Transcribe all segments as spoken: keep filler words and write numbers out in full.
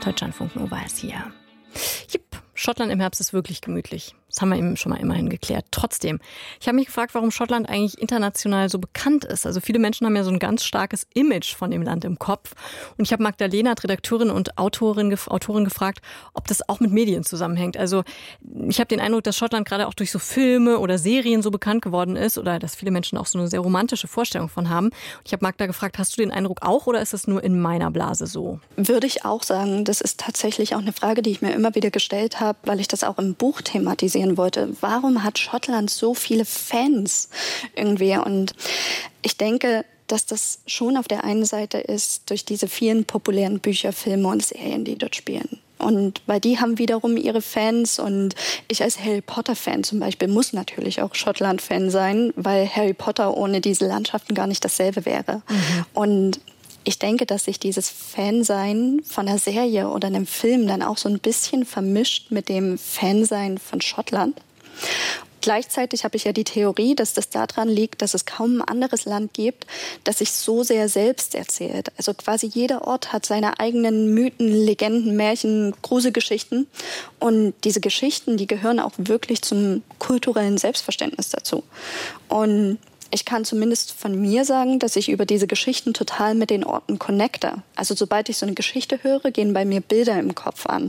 Deutschlandfunk Nova ist hier. Jupp, Schottland im Herbst ist wirklich gemütlich. Das haben wir eben schon mal immerhin geklärt. Trotzdem, ich habe mich gefragt, warum Schottland eigentlich international so bekannt ist. Also viele Menschen haben ja so ein ganz starkes Image von dem Land im Kopf. Und ich habe Magdalena, Redakteurin und Autorin, Autorin gefragt, ob das auch mit Medien zusammenhängt. Also ich habe den Eindruck, dass Schottland gerade auch durch so Filme oder Serien so bekannt geworden ist oder dass viele Menschen auch so eine sehr romantische Vorstellung von haben. Und ich habe Magda gefragt, hast du den Eindruck auch oder ist das nur in meiner Blase so? Würde ich auch sagen. Das ist tatsächlich auch eine Frage, die ich mir immer wieder gestellt habe, weil ich das auch im Buch thematisieren wollte. Warum hat Schottland so viele Fans irgendwie? Und ich denke, dass das schon auf der einen Seite ist durch diese vielen populären Bücher, Filme und Serien, die dort spielen. Und weil die haben wiederum ihre Fans und ich als Harry Potter-Fan zum Beispiel muss natürlich auch Schottland-Fan sein, weil Harry Potter ohne diese Landschaften gar nicht dasselbe wäre. Mhm. Und ich denke, dass sich dieses Fansein von einer Serie oder einem Film dann auch so ein bisschen vermischt mit dem Fansein von Schottland. Gleichzeitig habe ich ja die Theorie, dass das daran liegt, dass es kaum ein anderes Land gibt, das sich so sehr selbst erzählt. Also quasi jeder Ort hat seine eigenen Mythen, Legenden, Märchen, Gruselgeschichten. Und diese Geschichten, die gehören auch wirklich zum kulturellen Selbstverständnis dazu. Und ich kann zumindest von mir sagen, dass ich über diese Geschichten total mit den Orten connecte. Also sobald ich so eine Geschichte höre, gehen bei mir Bilder im Kopf an.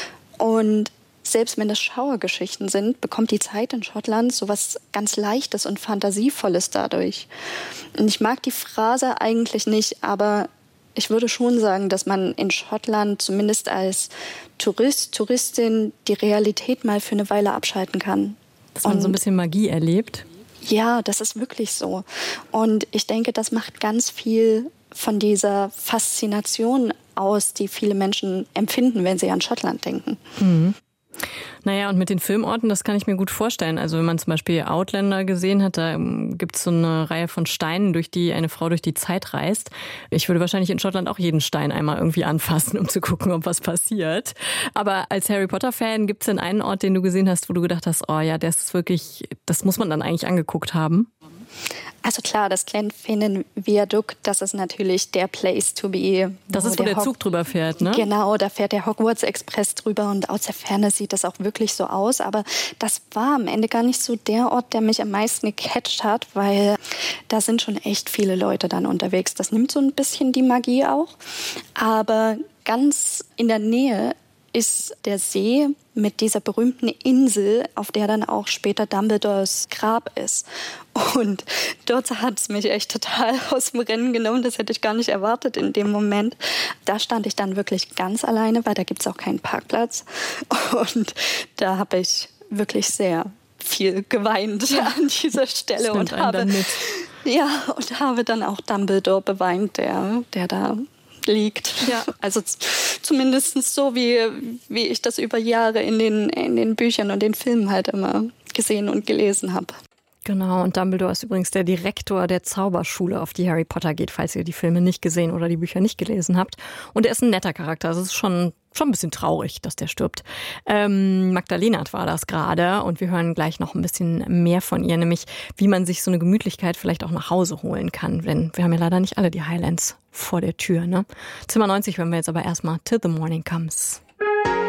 Und selbst wenn das Schauergeschichten sind, bekommt die Zeit in Schottland so was ganz Leichtes und Fantasievolles dadurch. Und ich mag die Phrase eigentlich nicht, aber ich würde schon sagen, dass man in Schottland zumindest als Tourist, Touristin die Realität mal für eine Weile abschalten kann. Dass man und so ein bisschen Magie erlebt. Ja, das ist wirklich so. Und ich denke, das macht ganz viel von dieser Faszination aus, die viele Menschen empfinden, wenn sie an Schottland denken. Mhm. Naja, und mit den Filmorten, das kann ich mir gut vorstellen. Also wenn man zum Beispiel Outlander gesehen hat, da gibt es so eine Reihe von Steinen, durch die eine Frau durch die Zeit reist. Ich würde wahrscheinlich in Schottland auch jeden Stein einmal irgendwie anfassen, um zu gucken, ob was passiert. Aber als Harry Potter-Fan, gibt es denn einen Ort, den du gesehen hast, wo du gedacht hast, oh ja, das ist wirklich, das muss man dann eigentlich angeguckt haben? Also klar, das Glenfinnan-Viadukt, das ist natürlich der Place to be. Das ist, wo der, der Zug drüber fährt, ne? Genau, da fährt der Hogwarts-Express drüber und aus der Ferne sieht das auch wirklich so aus. Aber das war am Ende gar nicht so der Ort, der mich am meisten gecatcht hat, weil da sind schon echt viele Leute dann unterwegs. Das nimmt so ein bisschen die Magie auch. Aber ganz in der Nähe ist der See mit dieser berühmten Insel, auf der dann auch später Dumbledores Grab ist. Und dort hat es mich echt total aus dem Rennen genommen. Das hätte ich gar nicht erwartet in dem Moment. Da stand ich dann wirklich ganz alleine, weil da gibt es auch keinen Parkplatz. Und da habe ich wirklich sehr viel geweint ja. an dieser Stelle. Und habe, ja, und habe dann auch Dumbledore beweint, der, der da liegt. Ja. Also z- zumindest so, wie, wie ich das über Jahre in den, in den Büchern und den Filmen halt immer gesehen und gelesen habe. Genau, und Dumbledore ist übrigens der Direktor der Zauberschule, auf die Harry Potter geht, falls ihr die Filme nicht gesehen oder die Bücher nicht gelesen habt. Und er ist ein netter Charakter, also es ist schon, schon ein bisschen traurig, dass der stirbt. Ähm, Magdalena war das gerade und wir hören gleich noch ein bisschen mehr von ihr, nämlich wie man sich so eine Gemütlichkeit vielleicht auch nach Hause holen kann, denn wir haben ja leider nicht alle die Highlands vor der Tür, ne? Zimmer neunzig hören wir jetzt aber erstmal Till the Morning Comes.